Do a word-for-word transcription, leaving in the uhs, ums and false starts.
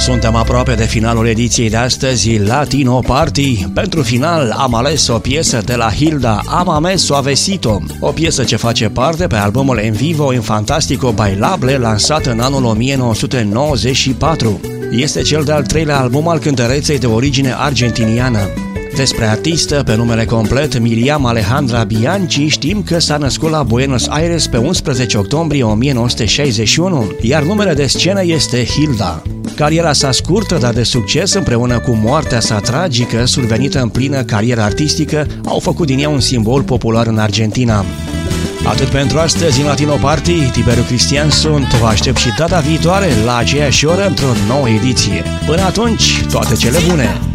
Suntem aproape de finalul ediției de astăzi, Latino Party. Pentru final am ales o piesă de la Hilda, Amame Suavecito, o piesă ce face parte pe albumul En Vivo in Fantastico Bailable, lansat în anul o mie nouă sute nouăzeci și patru. Este cel de-al treilea album al cântăreței de origine argentiniană. Despre artistă, pe numele complet Miriam Alejandra Bianchi, știm că s-a născut la Buenos Aires pe unsprezece octombrie o mie nouă sute șaizeci și unu, iar numele de scenă este Hilda. Cariera sa scurtă, dar de succes, împreună cu moartea sa tragică, survenită în plină carieră artistică, au făcut din ea un simbol popular în Argentina. Atât pentru astăzi în Latino Party. Tiberiu Cristian sunt, vă aștept și data viitoare la aceeași oră într-o nouă ediție. Până atunci, toate cele bune!